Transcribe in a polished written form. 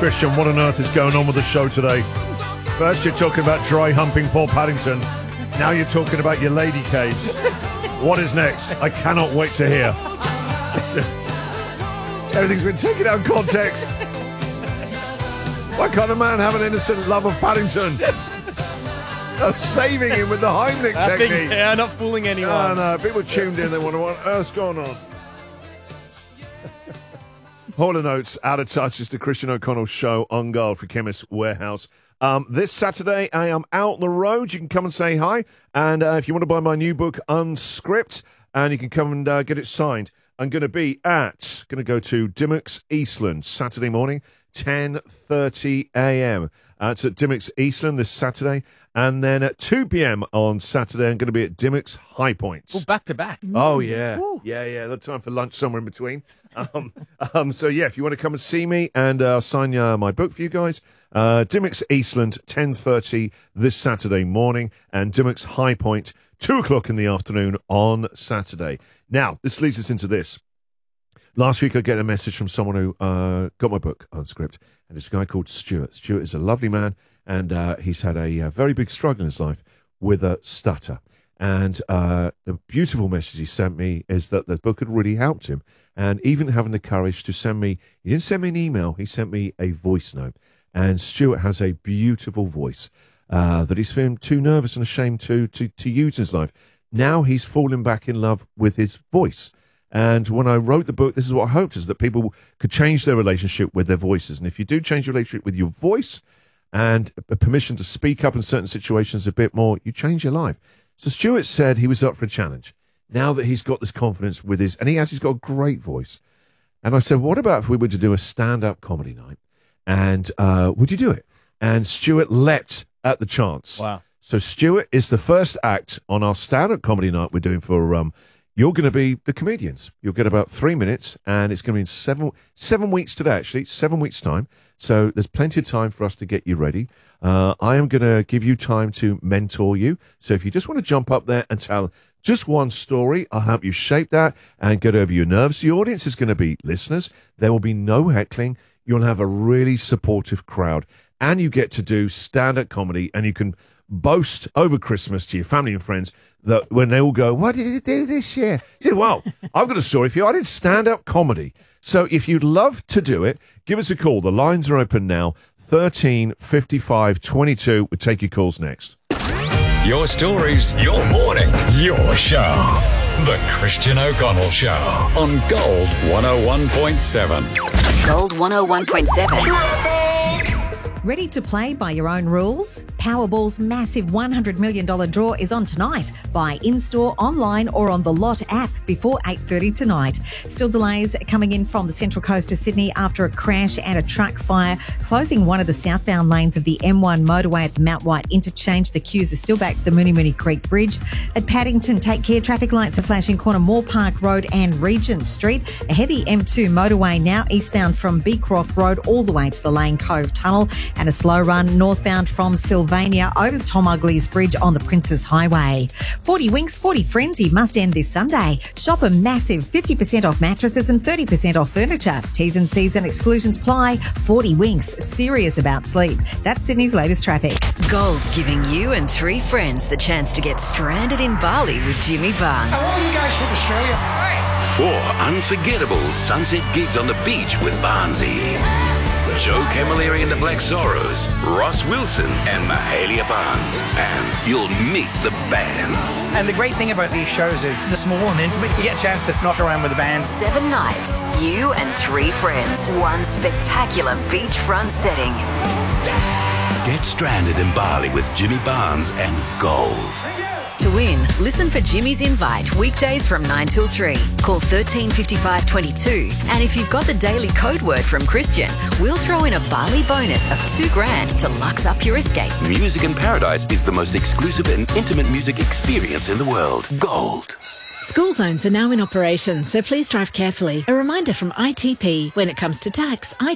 Christian, what on earth is going on with the show today? First you're talking about dry humping Paul Paddington. Now you're talking about your lady caves. What is next? I cannot wait to hear. Everything's been taken out of context. Why can't a man have an innocent love of Paddington? Of saving him with the Heimlich technique. Yeah, not fooling anyone. No, people tuned in, they wonder what on earth's going on. Hall & Oates, Out of Touch is the Christian O'Connell show on Gold for Chemist Warehouse. This Saturday, I am out on the road. You can come and say hi. And if you want to buy my new book, Unscript, and you can come and get it signed. I'm going to go to Dimmock's Eastland Saturday morning, 10:30 a.m. It's at Dimmock's Eastland this Saturday. And then at 2 p.m. on Saturday, I'm going to be at Dimmock's High Point. Well, back to back. Oh, yeah. Woo. Yeah. A little time for lunch somewhere in between. So, yeah, if you want to come and see me and I'll sign my book for you guys, Dimmock's Eastland, 10:30 this Saturday morning, and Dimmock's High Point, 2 o'clock in the afternoon on Saturday. Now, this leads us into this. Last week, I get a message from someone who got my book, Unscript, and it's a guy called Stuart. Stuart is a lovely man, and he's had a very big struggle in his life with a stutter. And the beautiful message he sent me is that the book had really helped him, and even having the courage to send me, he didn't send me an email, he sent me a voice note. And Stuart has a beautiful voice that he's feeling too nervous and ashamed to use in his life. Now he's fallen back in love with his voice. And when I wrote the book, this is what I hoped, is that people could change their relationship with their voices. And if you do change your relationship with your voice and a permission to speak up in certain situations a bit more, you change your life. So Stuart said he was up for a challenge. Now that he's got this confidence with he's got a great voice. And I said, what about if we were to do a stand-up comedy night? And would you do it? And Stuart leapt at the chance. Wow. So Stuart is the first act on our stand-up comedy night we're doing for you're going to be the comedians. You'll get about 3 minutes, and it's going to be in 7 weeks today, actually, 7 weeks' time. So there's plenty of time for us to get you ready. I am going to give you time to mentor you. So if you just want to jump up there and tell just one story, I'll help you shape that and get over your nerves. The audience is going to be listeners. There will be no heckling. You'll have a really supportive crowd. And you get to do stand-up comedy, and you can boast over Christmas to your family and friends that when they all go, what did you do this year? You say, well, I've got a story for you. I did stand-up comedy. So if you'd love to do it, give us a call. The lines are open now. 13 55 22. We'll take your calls next. Your stories, your morning, your show. The Christian O'Connell Show on Gold 101.7. Gold 101.7. Ready to play by your own rules? Powerball's massive $100 million draw is on tonight. Buy in-store, online or on the Lot app before 8:30 tonight. Still delays coming in from the Central Coast of Sydney after a crash and a truck fire, closing one of the southbound lanes of the M1 motorway at the Mount White interchange. The queues are still back to the Mooney Creek Bridge. At Paddington, take care. Traffic lights are flashing corner Moore Park Road and Regent Street. A heavy M2 motorway now eastbound from Beecroft Road all the way to the Lane Cove Tunnel. And a slow run northbound from Sylvania over the Tom Uglies Bridge on the Princes Highway. 40 Winks, 40 Frenzy must end this Sunday. Shop a massive 50% off mattresses and 30% off furniture. T's and C's and exclusions apply. 40 Winks, serious about sleep. That's Sydney's latest traffic. Gold's giving you and 3 friends the chance to get stranded in Bali with Jimmy Barnes. Are all you guys from Australia? 4 unforgettable sunset gigs on the beach with Barnesy. Joe Camilleri and the Black Sorrows, Ross Wilson and Mahalia Barnes. And you'll meet the bands. And the great thing about these shows is they're small and intimate. You get a chance to knock around with the band. 7 nights, you and 3 friends. One spectacular beachfront setting. Get stranded in Bali with Jimmy Barnes and Gold. To win, listen for Jimmy's Invite weekdays from 9 till 3. Call 13 55 22. And if you've got the daily code word from Christian, we'll throw in a Bali bonus of $2,000 to lux up your escape. Music in Paradise is the most exclusive and intimate music experience in the world. Gold. School zones are now in operation, so please drive carefully. A reminder from ITP, when it comes to tax,